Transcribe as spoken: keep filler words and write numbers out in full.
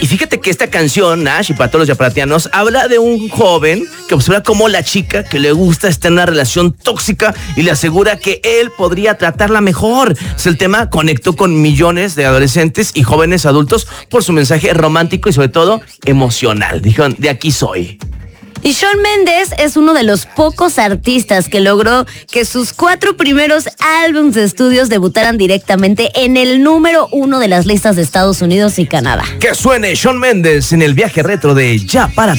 fíjate que esta canción, Nash, y para todos los yaparatianos, habla de un joven que observa cómo la chica que le gusta está en una relación tóxica y le asegura que él podría tratarla mejor. Es el tema conectó con millones de adolescentes y jóvenes adultos por su mensaje romántico y sobre todo emocional. Dijeron, de aquí soy. Y Shawn Mendes es uno de los pocos artistas que logró que sus cuatro primeros álbumes de estudios debutaran directamente en el número uno de las listas de Estados Unidos y Canadá. Que suene Shawn Mendes en el viaje retro de Ya Para